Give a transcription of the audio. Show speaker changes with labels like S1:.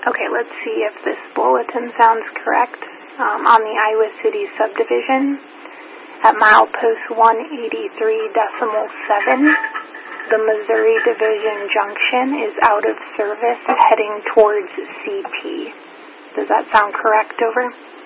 S1: Okay, let's see if this bulletin sounds correct. On the Iowa City subdivision, at milepost 183.7, the Missouri Division Junction is out of service heading towards CP. Does that sound correct, over?